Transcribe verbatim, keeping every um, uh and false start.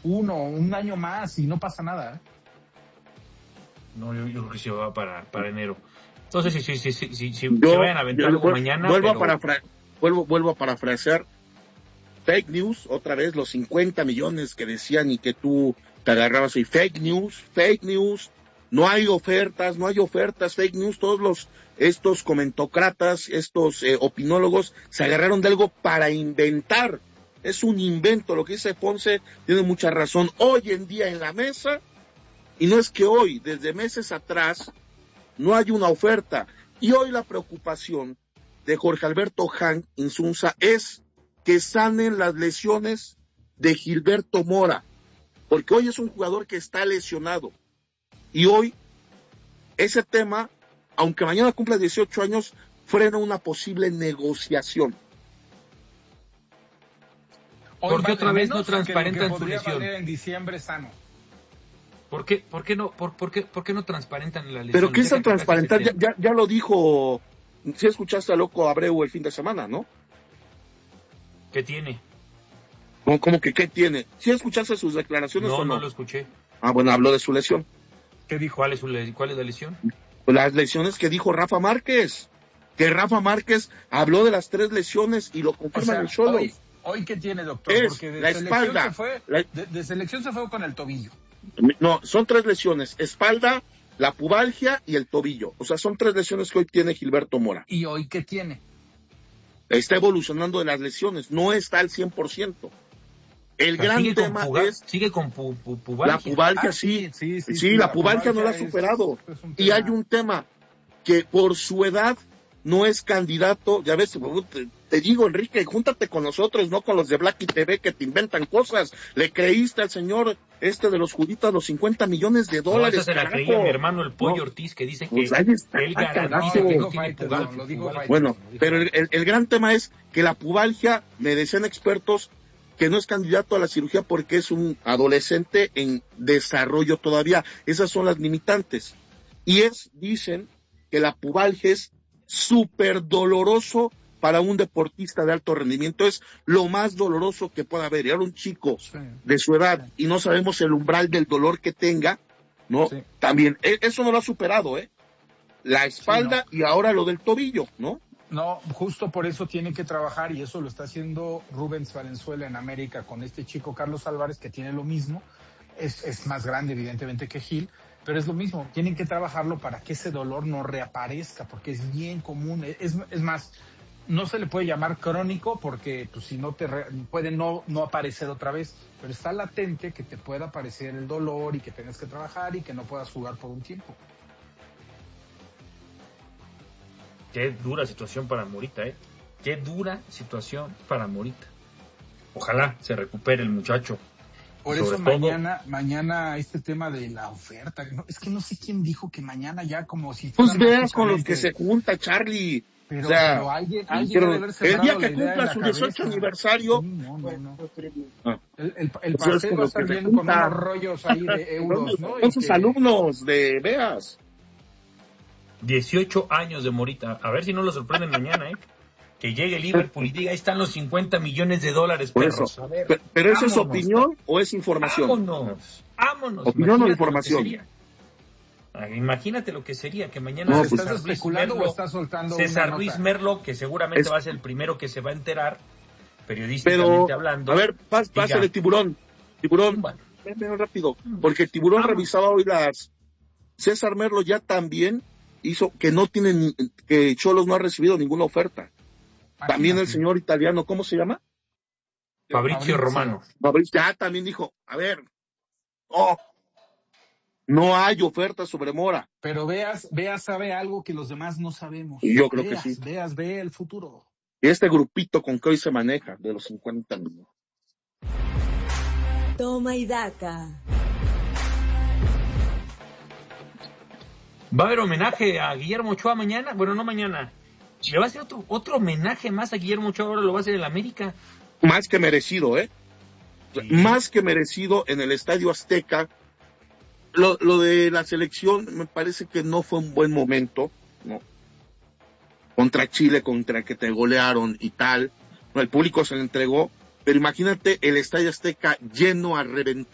uno, un año más y no pasa nada. ¿eh? No, yo, yo creo que se va para, para enero. Entonces, sí, sí, sí, sí, sí, sí Yo, se vayan a aventar algo vuelvo, mañana. Vuelvo, pero... a parafra- vuelvo, vuelvo a parafrasear. Fake news, otra vez, los cincuenta millones que decían y que tú te agarrabas y fake news, fake news, no hay ofertas, no hay ofertas, fake news, todos los, estos comentócratas, estos eh, opinólogos se agarraron de algo para inventar, es un invento, lo que dice Ponce tiene mucha razón, hoy en día en la mesa, y no es que hoy, desde meses atrás, no hay una oferta, y hoy la preocupación de Jorge Alberto Hank Insunza es que sanen las lesiones de Gilberto Mora, porque hoy es un jugador que está lesionado, y hoy ese tema, aunque mañana cumpla dieciocho años, frena una posible negociación. ¿Por qué otra vez no transparentan su lesión? En diciembre sano. ¿Por qué, por qué no, por, por qué, por qué no transparentan la lesión? Pero qué es tan transparentar, ya, ya, ya lo dijo, si escuchaste a Loco Abreu el fin de semana, ¿no? ¿Qué tiene? ¿Cómo, cómo que qué tiene? ¿Sí escuchaste sus declaraciones no, o no? No, lo escuché. Ah, bueno, habló de su lesión. ¿Qué dijo? ¿Cuál es, su, cuál es la lesión? Pues las lesiones que dijo Rafa Márquez. Que Rafa Márquez habló de las tres lesiones y lo confirma en el Xolos. Hoy, hoy, ¿qué tiene, doctor? Es Porque de la espalda. Se fue, la... de, de selección se fue con el tobillo. No, son tres lesiones. Espalda, la pubalgia y el tobillo. O sea, son tres lesiones que hoy tiene Gilberto Mora. ¿Y hoy qué tiene? Está evolucionando de las lesiones. No está al cien por ciento. El gran tema puga, es... Sigue con pu, pu, pubalgia. La pubalgia, ah, sí. Sí, sí, sí, sí, sí la, la pubalgia, pubalgia no la ha es, superado. es y hay un tema que por su edad no es candidato. Ya ves, te, te digo, Enrique, júntate con nosotros, no con los de Blacky T V que te inventan cosas. Le creíste al señor este de los juditas los cincuenta millones de dólares. No, esa se la carajo. creía mi hermano el Pollo no. Ortiz, que dice pues que está, él garantiza no, que no tiene pubalgia. Lo digo bueno, pero el, el, el gran tema es que la pubalgia, me decían expertos, que no es candidato a la cirugía porque es un adolescente en desarrollo todavía. Esas son las limitantes. Y es, dicen, que la pubalgia es súper doloroso para un deportista de alto rendimiento. Es lo más doloroso que pueda haber. Y ahora un chico sí. de su edad y no sabemos el umbral del dolor que tenga, ¿no? Sí. También, eso no lo ha superado, ¿eh? La espalda sí, no. Y ahora lo del tobillo, ¿no? No, justo por eso tiene que trabajar y eso lo está haciendo Rubens Valenzuela en América con este chico Carlos Álvarez que tiene lo mismo, es, es más grande evidentemente que Gil, pero es lo mismo, tienen que trabajarlo para que ese dolor no reaparezca, porque es bien común, es, es más, no se le puede llamar crónico porque pues, si no te re, puede no, no aparecer otra vez, pero está latente que te pueda aparecer el dolor y que tengas que trabajar y que no puedas jugar por un tiempo. Qué dura situación para Morita, ¿eh? Qué dura situación para Morita. Ojalá se recupere el muchacho. Por eso mañana, todo, mañana este tema de la oferta, no, es que no sé quién dijo que mañana ya como si... Pues veas con los que se junta, Charlie. Pero, o sea, pero alguien, alguien debe haber el día que cumpla su dieciocho aniversario... Sí, no, no, no. Ah. El, el, el pastel va a estar bien con unos rollos ahí de euros, ¿no? Son sus que... alumnos de Veas. dieciocho años de Morita. A ver si no lo sorprenden mañana, ¿eh? Que llegue Liverpool y diga, ahí están los cincuenta millones de dólares, perros. A ver, ¿Pero, pero eso es opinión o es información? Vámonos, vámonos. ¿Opinión o información? Imagínate lo que sería que mañana no, César ¿estás especulando Merlo, o estás soltando César una Ruiz nota? Merlo, que seguramente es... va a ser el primero que se va a enterar, periodísticamente pero, hablando. A ver, pas, pásale, Tiburón. Tiburón, ven, ven rápido. Porque el Tiburón Vamos. revisaba hoy las... César Merlo ya también hizo que no tienen, que Xolos no ha recibido ninguna oferta. Imagínate. También el señor italiano, ¿cómo se llama? Fabrizio, Fabrizio Romano. Fabrizio ya también dijo, a ver, oh, no hay oferta sobre Mora. Pero Veas, Veas sabe algo que los demás no sabemos. Y yo creo Veas, que sí. Veas, ve el futuro. Y este grupito con que hoy se maneja, de los cincuenta millones. Toma y daca. ¿Va a haber homenaje a Guillermo Ochoa mañana? Bueno, no mañana. Le va a hacer otro, otro homenaje más a Guillermo Ochoa, ahora lo va a hacer en la América. Más que merecido, ¿eh? Sí. Más que merecido en el Estadio Azteca. Lo, lo de la selección me parece que no fue un buen momento, ¿no? Contra Chile, contra que te golearon y tal. El público se le entregó, pero imagínate el Estadio Azteca lleno a reventar.